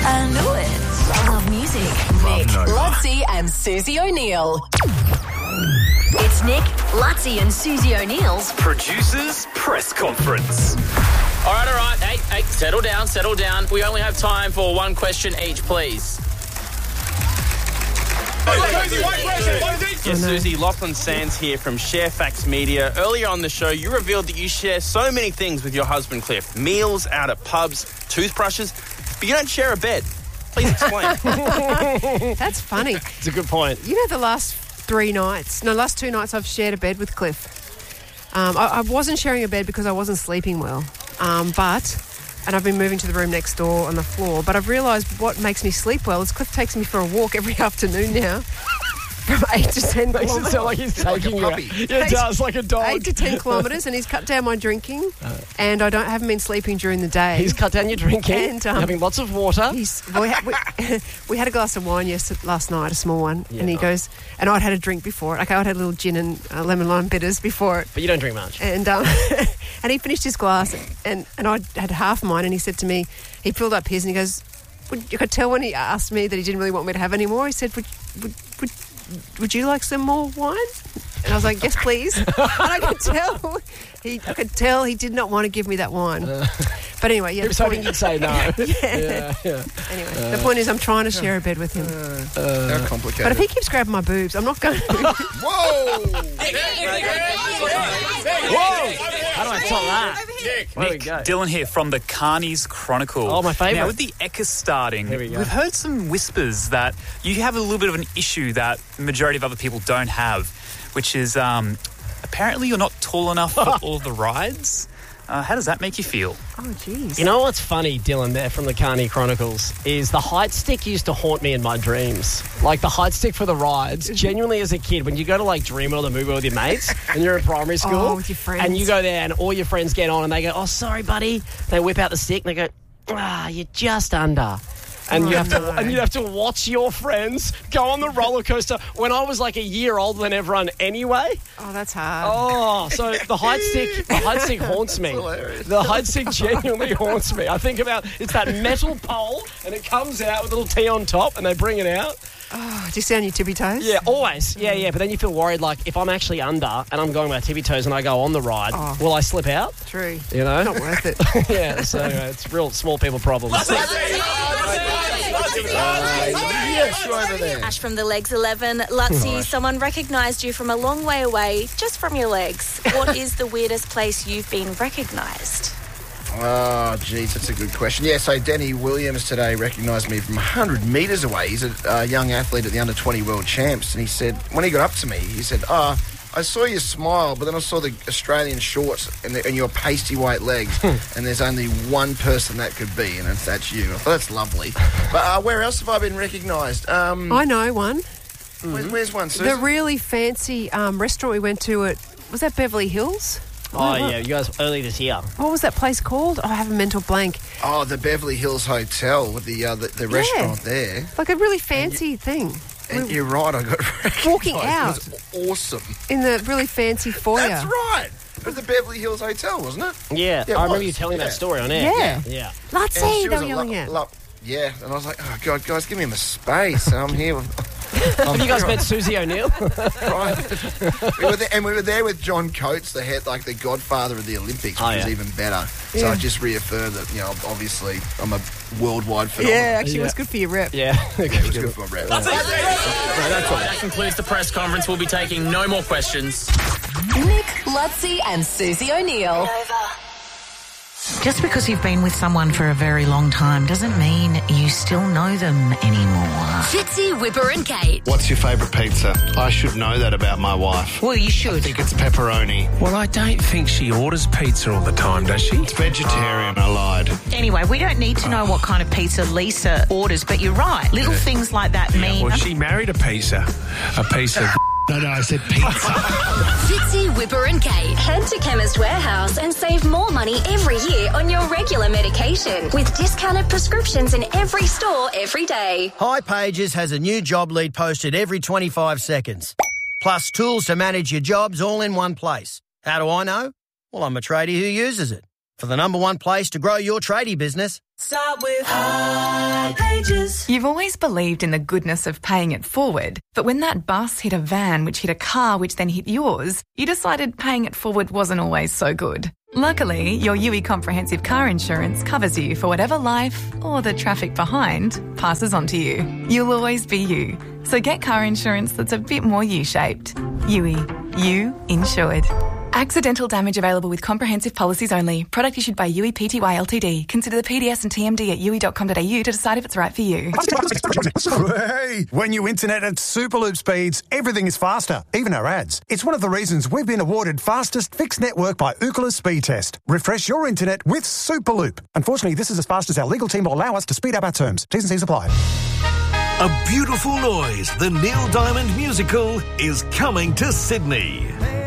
I knew it. Love music. Nick, Lutzi and Susie O'Neill. It's Nick, Lutzi and Susie O'Neill's Producers Press Conference. All right. Hey, settle down. We only have time for one question each, please. Yes, Susie, Lachlan Sands here from Sharefax Media. Earlier on the show, you revealed that you share so many things with your husband, Cliff. Meals, out at pubs, toothbrushes, but you don't share a bed. Please explain. That's funny. It's a good point. You know, the last 2 nights I've shared a bed with Cliff. I wasn't sharing a bed because I wasn't sleeping well, and I've been moving to the room next door on the floor, but I've realised what makes me sleep well is Cliff takes me for a walk every afternoon now. From 8 to 10 kilometres. Makes it sound like he's taking you. Yeah, it does, like a dog. 8 to 10 kilometres, and he's cut down my drinking, and I haven't been sleeping during the day. He's cut down your drinking, and having lots of water. We had a glass of wine last night, a small one, and he goes, and I'd had a drink before it. Okay, I'd had a little gin and lemon lime bitters before it. But you don't drink much. And and he finished his glass, and I had half mine, and he said to me, he filled up his, and he goes, you could tell when he asked me that he didn't really want me to have any more. He said, would you like some more wine? And I was like, yes, please. And I could tell he did not want to give me that wine. But anyway, yeah. He was hoping you'd say no. Yeah. Anyway, the point is I'm trying to share a bed with him. How complicated. But if he keeps grabbing my boobs, I'm not going to. Whoa! How do I tell that? Nick, Dylan here from the Carney's Chronicle. Oh, my favourite. Now, with the Ecker starting, Here we go. we've heard some whispers that you have a little bit of an issue that the majority of other people don't have, which is apparently you're not tall enough for all the rides. How does that make you feel? Oh, jeez. You know what's funny, Dylan, there from the Carney Chronicles, is the height stick used to haunt me in my dreams. Like the height stick for the rides. Genuinely, as a kid, when you go to like Dreamworld, the movie with your mates, and you're in primary school, with your friends, and you go there, and all your friends get on, and they go, "Oh, sorry, buddy." They whip out the stick, and they go, "You're just under." And you have to watch your friends go on the roller coaster when I was like a year older than everyone anyway. Oh, that's hard. Oh, so the height stick haunts me. The height stick genuinely haunts me. I think about it's that metal pole and it comes out with a little T on top and they bring it out. Oh, do you stay on your tippy toes? Yeah, always. Yeah. But then you feel worried, like if I'm actually under and I'm going with my tippy toes and I go on the ride, will I slip out? True. You know? Not worth it. Yeah, so it's real small people problems. Yes, you're over there. Ash from the Legs 11. Lutzi, someone recognised you from a long way away, just from your legs. What is the weirdest place you've been recognised? Oh, geez, that's a good question. Yeah, so Denny Williams today recognised me from 100 metres away. He's a young athlete at the Under-20 World Champs, and he said, when he got up to me, he said, I saw you smile, but then I saw the Australian shorts and your pasty white legs, and there's only one person that could be, and that's you. I thought that's lovely. But where else have I been recognised? I know one. Where's one, Susan? The really fancy restaurant we went to was that Beverly Hills? Oh, yeah, you guys early this year. What was that place called? Oh, I have a mental blank. Oh, the Beverly Hills Hotel with the restaurant there. Like a really fancy thing. And you're right, I got recognised. Walking out. It was awesome. In the really fancy foyer. That's right. It was the Beverly Hills Hotel, wasn't it? Yeah, I remember you telling that story on air. Yeah. Lutzi, they were yelling at. Yeah, and I was like, oh, God, guys, give me my space. I'm here with... Have you guys met Susie O'Neill? Right. We were there with John Coates, the godfather of the Olympics, which was even better. So I just reaffirmed that, obviously I'm a worldwide phenomenon. Yeah, actually it was good for your rep. Yeah. It was good for my rep. That concludes the press conference. We'll be taking no more questions. Nick, Lutzi and Susie O'Neill. Just because you've been with someone for a very long time doesn't mean you still know them anymore. Fitzy, Whipper and Kate. What's your favourite pizza? I should know that about my wife. Well, you should. I think it's pepperoni. Well, I don't think she orders pizza all the time, does she? It's vegetarian, I lied. Anyway, we don't need to know what kind of pizza Lisa orders, but you're right. Little things like that mean... Well, she married a piece of... No, I said pizza. Fitzy, Whipper and Kate. Head to Chemist Warehouse and save more money every year on your regular medication with discounted prescriptions in every store every day. hipages has a new job lead posted every 25 seconds. Plus tools to manage your jobs all in one place. How do I know? Well, I'm a tradie who uses it. For the number one place to grow your tradie business. Start with hipages. wages. You've always believed in the goodness of paying it forward, but when that bus hit a van which hit a car which then hit yours, you decided paying it forward wasn't always so good. Luckily, your UE Comprehensive Car Insurance covers you for whatever life, or the traffic behind, passes on to you. You'll always be you. So get car insurance that's a bit more U-shaped. UE. You insured. Accidental damage available with comprehensive policies only. Product issued by UE Pty Ltd. Consider the PDS and TMD at UE.com.au to decide if it's right for you. Hey, when you internet at Superloop speeds, everything is faster, even our ads. It's one of the reasons we've been awarded fastest fixed network by Ookla Speed Test. Refresh your internet with Superloop. Unfortunately, this is as fast as our legal team will allow us to speed up our terms. T's and C's apply. A Beautiful Noise, the Neil Diamond musical, is coming to Sydney.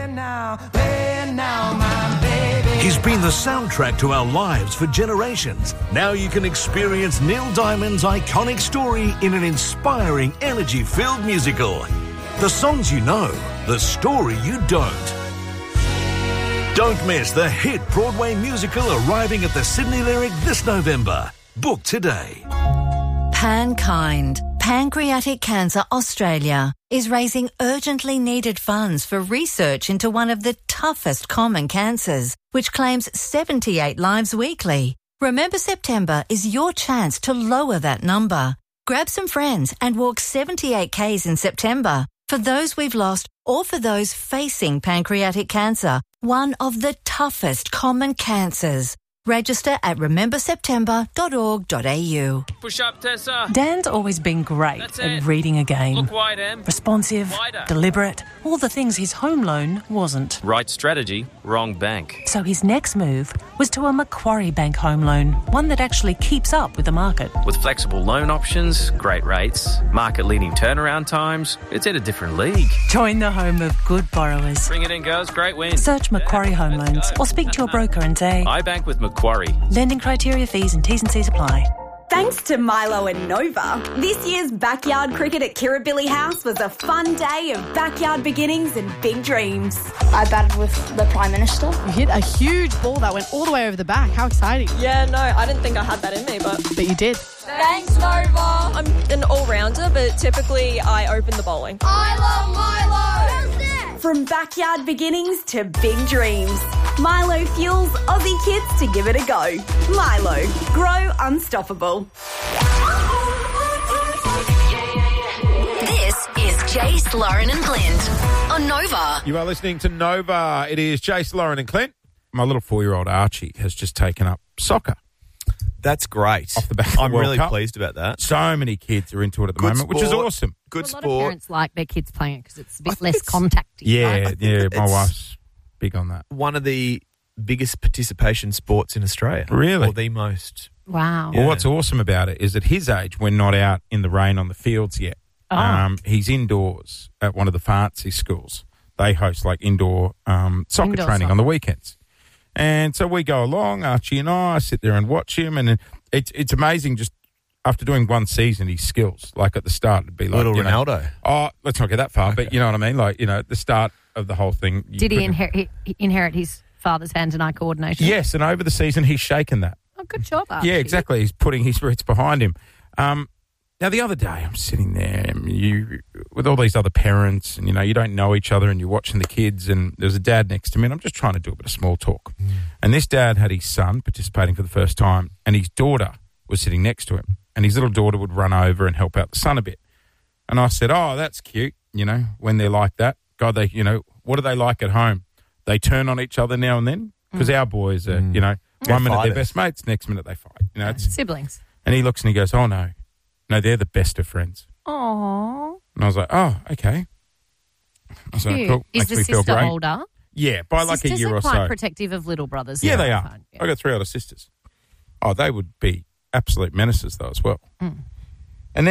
He's been the soundtrack to our lives for generations. Now you can experience Neil Diamond's iconic story in an inspiring, energy-filled musical. The songs you know, the story you don't. Don't miss the hit Broadway musical arriving at the Sydney Lyric this November. Book today. Pankind, Pancreatic Cancer Australia, is raising urgently needed funds for research into one of the toughest common cancers, which claims 78 lives weekly. Remember September is your chance to lower that number. Grab some friends and walk 78 Ks in September for those we've lost or for those facing pancreatic cancer, one of the toughest common cancers. Register at rememberseptember.org.au. Push up, Tessa. Dan's always been great at reading a game. Look wide, Em. Responsive, Wider. deliberate, all the things his home loan wasn't. Right strategy, wrong bank. So his next move was to a Macquarie Bank home loan, one that actually keeps up with the market. With flexible loan options, great rates, market-leading turnaround times, it's in a different league. Join the home of good borrowers. Bring it in, girls. Great win. Search Macquarie Home Loans or speak to your broker and say, I bank with Macquarie. Lending criteria, fees and T's and C's apply. Thanks to Milo and Nova, this year's backyard cricket at Kirribilli House was a fun day of backyard beginnings and big dreams. I batted with the Prime Minister. You hit a huge ball that went all the way over the back. How exciting. Yeah, no, I didn't think I had that in me, but you did. Thanks, Nova. I'm an all-rounder, but typically I open the bowling. I love Milo! From backyard beginnings to big dreams, Milo fuels Aussie kids to give it a go. Milo, grow unstoppable. This is Jace, Lauren and Clint on Nova. You are listening to Nova. It is Jace, Lauren and Clint. My little 4-year-old Archie has just taken up soccer. That's great. Off the back of I'm the World really Cup. pleased about that. So many kids are into it at the moment, which is awesome. Good A lot of sport. parents like their kids playing it because it's a bit less contacty. Yeah, right? yeah. My wife's big on that. One of the biggest participation sports in Australia. Really? Or the most. Wow. Well, what's awesome about it is at his age, we're not out in the rain on the fields yet. Oh. He's indoors at one of the fancy schools. They host like indoor soccer Indoor training soccer. on the weekends. And so we go along, Archie and I sit there and watch him. And it's amazing just after doing one season, his skills. Like at the start, it'd be like... Little you know, Ronaldo. Oh, let's not get that far. Okay. But you know what I mean? Like, you know, at the start of the whole thing... Did he inherit his father's hand-and-eye coordination? Yes, and over the season, he's shaken that. Oh, good job, Archie. Yeah, exactly. He's putting his roots behind him. Now, the other day, I'm sitting there with all these other parents, and, you know, you don't know each other, and you're watching the kids, and there's a dad next to me, and I'm just trying to do a bit of small talk. And this dad had his son participating for the first time, and his daughter was sitting next to him, and his little daughter would run over and help out the son a bit. And I said, oh, that's cute, you know, when they're like that. God, they, you know, what are they like at home? They turn on each other now and then? Because our boys are, you know, one minute they're best mates, next minute they fight. You know, it's, Siblings. and he looks and he goes, oh, no, they're the best of friends. Aww. And I was like, oh, okay. I was like, Cute. cool. Is Makes the me feel sister great. older? Yeah, by like Sisters a year are or quite so. protective of little brothers. Yeah, they I are. find, yeah. I got 3 older sisters. Oh, they would be absolute menaces though as well. And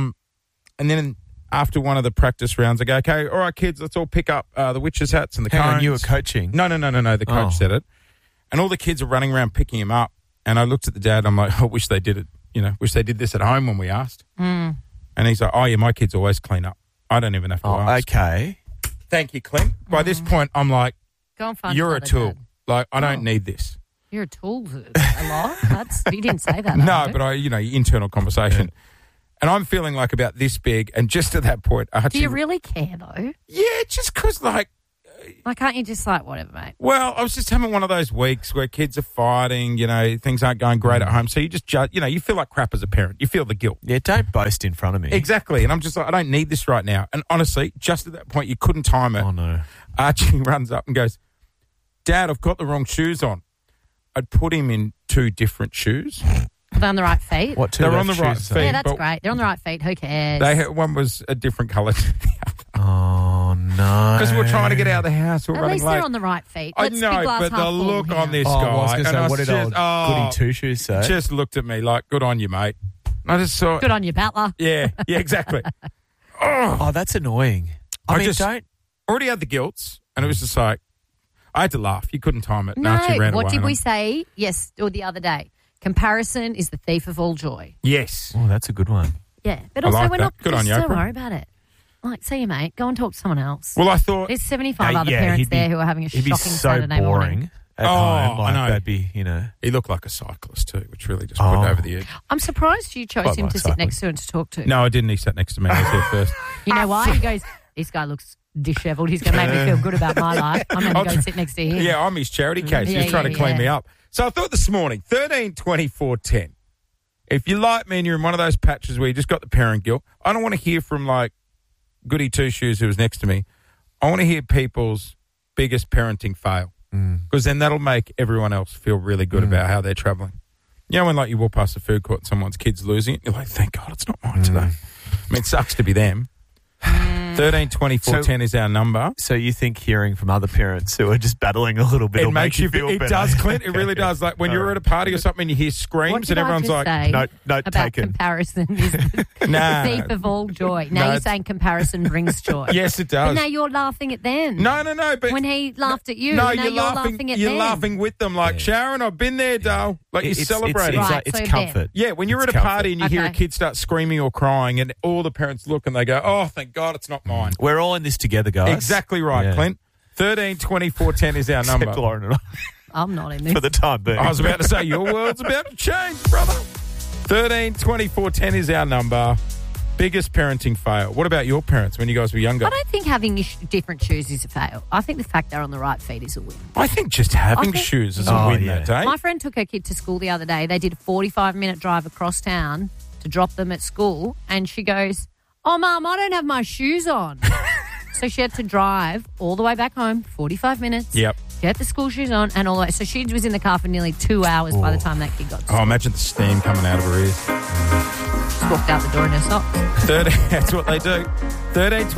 then after one of the practice rounds, I go, okay, all right, kids, let's all pick up the witches' hats and the Hang on, cones. you were coaching? No. The coach said it. And all the kids are running around picking him up. And I looked at the dad. I'm like, I wish they did it. You know, wish they did this at home when we asked. And he's like, oh, yeah, my kids always clean up. I don't even have to ask. Okay. Thank you, Clint. By this point, I'm like, Go and find you're a another tool. dad. Like, I don't need this. You're a tool a lot. You didn't say that. No, but you internal conversation. And I'm feeling like about this big, and just at that point, Do you really care, though? Yeah, just because, like... Like, can't you just, like, whatever, mate? Well, I was just having one of those weeks where kids are fighting, things aren't going great at home. So you just judge, you feel like crap as a parent. You feel the guilt. Yeah, don't boast in front of me. Exactly. And I'm just like, I don't need this right now. And honestly, just at that point, you couldn't time it. Oh, no. Archie runs up and goes, Dad, I've got the wrong shoes on. I'd put him in 2 different shoes. Are they on the right feet? What, 2 They're left on the right shoes? feet. Yeah, that's great. They're on the right feet. Who cares? One was a different colour to the other. Oh, no. Because we're trying to get out of the house. We're At running least late. they're on the right feet. I Let's be know, glass but half the full look here. on this I was guy. going to say, what did old Goody Two-Shoes say? Just looked at me like, good on you, mate. And I just saw... Good on you, Battler. Yeah, exactly. Oh, that's annoying. I mean, just already had the guilts, and it was just like, I had to laugh. You couldn't time it. No, Archie ran what away did and we I'm- say or the other day? Comparison is the thief of all joy. Yes. Oh, that's a good one. Yeah, but I also like we're that. not... Good on just you, don't Oprah. worry about it. Like, see you, mate. Go and talk to someone else. Well, I thought... There's 75 other parents there who are having a he'd shocking be so Saturday boring morning. at home. Like, I know. that'd be, He looked like a cyclist too, which really just put it over the edge. I'm surprised you chose Quite him like to sit cycling. next to and to talk to. No, I didn't. He sat next to me. I was there first. You know why? He goes, this guy looks dishevelled. He's going to make me feel good about my life. I'm going to go sit next to him. Yeah, I'm his charity case. Yeah, He's trying to clean yeah. me up. So I thought this morning, 13, 24, 10. If you like me and you're in one of those patches where you just got the parent guilt, I don't want to hear from like Goody Two Shoes who was next to me. I want to hear people's biggest parenting fail because then that'll make everyone else feel really good about how they're travelling. You know when like you walk past the food court and someone's kid's losing it, you're like, thank God it's not mine today. I mean, it sucks to be them. 13, 24, 10 is our number. So you think hearing from other parents who are just battling a little bit It will makes make you feel it better? does, Clint. It really does. Like when you're at a party or something and you hear screams What did and everyone's I just like, say no, about taken. comparison is the Nah. thief of all joy. Now No, you're it's- saying comparison brings joy. Yes, it does. But now you're laughing at them. No, but when he laughed at you, no, now you're laughing at You're them. laughing with them, like Sharon. I've been there, Dale. Like you're celebrating. Right, it's so comfort. Yeah, when you're It's at a party and you hear a Okay. kid start screaming or crying, and all the parents look and they go, "Oh, thank God, it's not mine." We're all in this together, guys. Exactly right, Yeah. Clint. 13, 24, 10 is our number. Except Lauren and I, I'm not in this. for the time being. I was about to say, your world's about to change, brother. 13, 24, 10 is our number. Biggest parenting fail. What about your parents when you guys were younger? I don't think having different shoes is a fail. I think the fact they're on the right feet is a win. I think just having I think- shoes is a win that day. My friend took her kid to school the other day. They did a 45-minute drive across town to drop them at school, and she goes, "Oh, Mum, I don't have my shoes on." So she had to drive all the way back home, 45 minutes. Yep. Get the school shoes on and all that. So she was in the car for nearly 2 hours by the time that kid got to school. Oh, imagine the steam coming out of her ears. Just walked out the door in her socks. 13, that's what they do. 13,